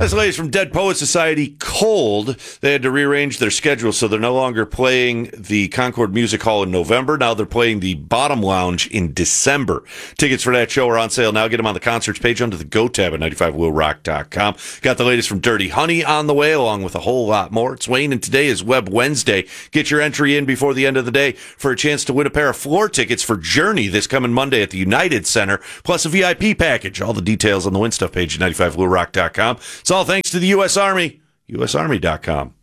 That's the latest from Dead Poets Society. Cold. They had to rearrange their schedule, so they're no longer playing the Concord Music Hall in November. Now they're playing the Bottom Lounge in December. Tickets for that show are on sale now. Get them on the concerts page under the Go tab at 95willrock.com. Got the latest from Dirty Honey on the way, along with a whole lot more. It's Wayne, and today is Web Wednesday. Get your entry in before the end of the day for a chance to win a pair of floor tickets for Journey this coming Monday at the United Center, plus a VIP package. All the details on the Win Stuff page at 95willrock.com. It's all thanks to the U.S. Army, usarmy.com.